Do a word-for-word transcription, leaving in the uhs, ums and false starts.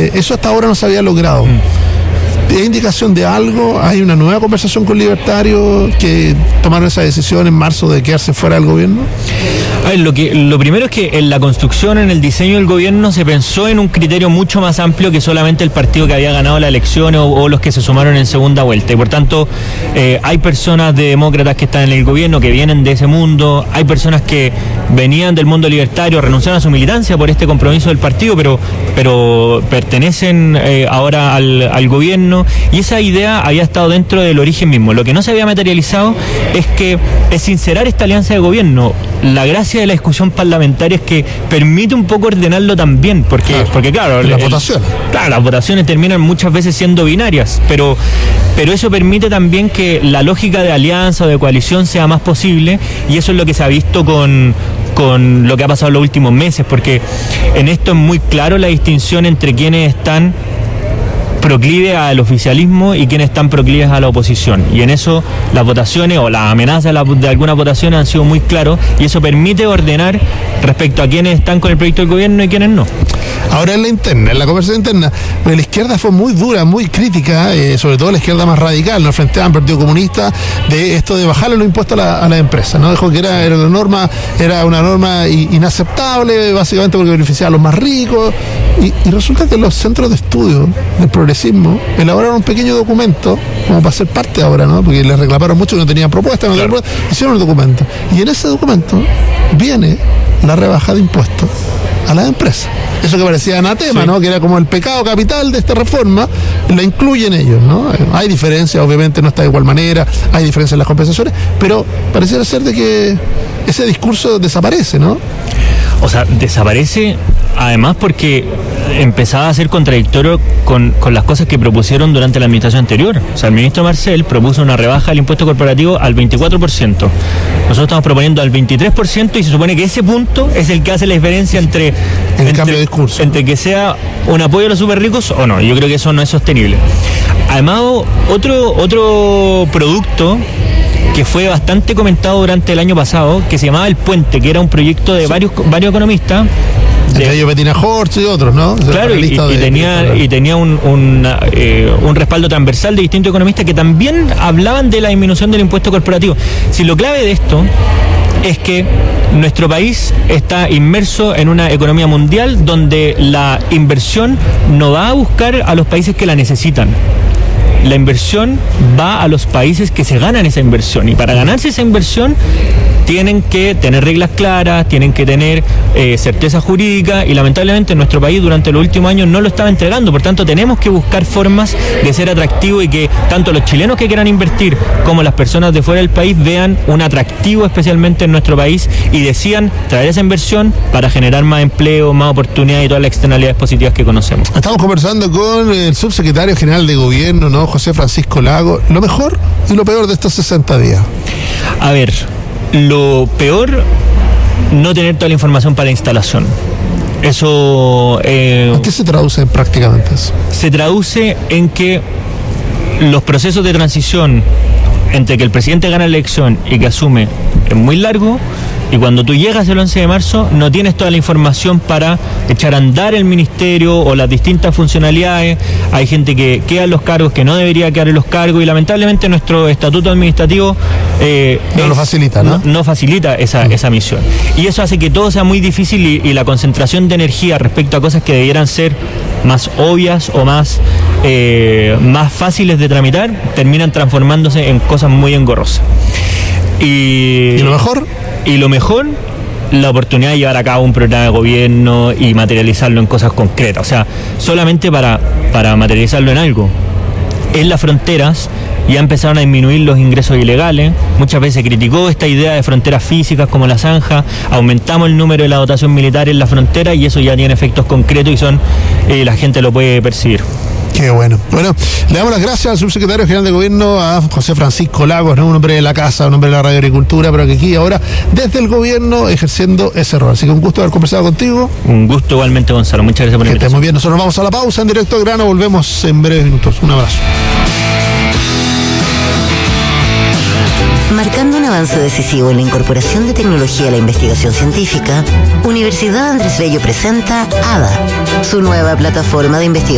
Eh, eso hasta ahora no se había logrado. Mm. ¿Hay indicación de algo? ¿Hay una nueva conversación con libertarios que tomaron esa decisión en marzo de quedarse fuera del gobierno? A ver, lo, que, lo primero es que en la construcción, en el diseño del gobierno, se pensó en un criterio mucho más amplio que solamente el partido que había ganado la elección o, o los que se sumaron en segunda vuelta. Y por tanto, eh, hay personas de demócratas que están en el gobierno, que vienen de ese mundo, hay personas que venían del mundo libertario, renunciaron a su militancia por este compromiso del partido, pero, pero pertenecen eh, ahora al, al gobierno. Y esa idea había estado dentro del origen mismo. Lo que no se había materializado es que es sincerar esta alianza de gobierno. La gracia de la discusión parlamentaria es que permite un poco ordenarlo también, porque claro, porque, claro las votaciones. Claro, las votaciones terminan muchas veces siendo binarias, pero, pero eso permite también que la lógica de alianza o de coalición sea más posible, y eso es lo que se ha visto con con lo que ha pasado en los últimos meses, porque en esto es muy claro la distinción entre quienes están proclive al oficialismo y quienes están proclives a la oposición, y en eso las votaciones o las amenazas de, la, de algunas votaciones han sido muy claros, y eso permite ordenar respecto a quienes están con el proyecto del gobierno y quienes no. Ahora en la interna, en la conversación interna, la izquierda fue muy dura, muy crítica, eh, sobre todo la izquierda más radical, ¿no? Frente al Partido Comunista, de esto de bajarle los impuestos a la, a la empresa, ¿no? Dijo que era, era una norma, era una norma inaceptable, básicamente porque beneficiaba a los más ricos, y, y resulta que los centros de estudio del progresismo elaboraron un pequeño documento, como para ser parte ahora, ¿no? Porque les reclamaron mucho que no tenían propuesta, no tenían claro. propuesta, hicieron un documento, y en ese documento viene la rebaja de impuestos a las empresas. Eso que parecía anatema, sí. ¿no? Que era como el pecado capital de esta reforma, la incluyen ellos, ¿no? Hay diferencias, obviamente no está de igual manera, hay diferencias en las compensaciones, pero pareciera ser de que ese discurso desaparece, ¿no? O sea, desaparece además porque empezaba a ser contradictorio con, con las cosas que propusieron durante la administración anterior. O sea, el ministro Marcel propuso una rebaja del impuesto corporativo al veinticuatro por ciento. Nosotros estamos proponiendo al veintitrés por ciento, y se supone que ese punto es el que hace la diferencia entre, el entre, cambio de discurso, entre que sea un apoyo a los super ricos o no. Yo creo que eso no es sostenible. Además, otro, otro producto que fue bastante comentado durante el año pasado, que se llamaba El Puente, que era un proyecto de sí. varios, varios economistas. Entre ellos Bettina Horst y otros, ¿no? Claro, y, y, de, tenía, y tenía un, un, eh, un respaldo transversal de distintos economistas que también hablaban de la disminución del impuesto corporativo. Si lo clave de esto es que nuestro país está inmerso en una economía mundial donde la inversión no va a buscar a los países que la necesitan. La inversión va a los países que se ganan esa inversión, y para ganarse esa inversión tienen que tener reglas claras, tienen que tener eh, certeza jurídica, y lamentablemente en nuestro país durante los últimos años no lo estaba entregando. Por tanto, tenemos que buscar formas de ser atractivo y que tanto los chilenos que quieran invertir como las personas de fuera del país vean un atractivo especialmente en nuestro país y decidan traer esa inversión para generar más empleo, más oportunidades y todas las externalidades positivas que conocemos. Estamos conversando con el subsecretario general de gobierno, ¿no? José Francisco Lagos. Lo mejor y lo peor de estos sesenta días. A ver, lo peor, no tener toda la información para la instalación. Eso... Eh, ¿A qué se traduce prácticamente eso? Se traduce en que los procesos de transición entre que el presidente gana la elección y que asume es muy largo, y cuando tú llegas el once de marzo no tienes toda la información para echar a andar el ministerio o las distintas funcionalidades. Hay gente que queda en los cargos que no debería quedar en los cargos, y lamentablemente nuestro estatuto administrativo eh, no es, lo facilita, ¿no? No, no facilita esa, mm. esa misión, y eso hace que todo sea muy difícil, y, y la concentración de energía respecto a cosas que debieran ser más obvias o más, eh, más fáciles de tramitar terminan transformándose en cosas muy engorrosas. Y, ¿Y lo mejor? Y lo mejor, la oportunidad de llevar a cabo un programa de gobierno y materializarlo en cosas concretas. O sea, solamente para, para materializarlo en algo. En las fronteras ya empezaron a disminuir los ingresos ilegales. Muchas veces se criticó esta idea de fronteras físicas como la zanja. Aumentamos el número de la dotación militar en la frontera, y eso ya tiene efectos concretos y son eh, la gente lo puede percibir. Qué bueno. Bueno, le damos las gracias al subsecretario general de gobierno, a José Francisco Lagos, ¿no? Un hombre de la casa, un hombre de la radio agricultura, pero que aquí ahora desde el gobierno ejerciendo ese rol. Así que un gusto haber conversado contigo. Un gusto igualmente, Gonzalo. Muchas gracias por la invitación. Que estés muy bien. Nosotros vamos a la pausa en Directo al Grano. Volvemos en breves minutos. Un abrazo. Marcando un avance decisivo en la incorporación de tecnología a la investigación científica, Universidad Andrés Bello presenta A D A, su nueva plataforma de investigación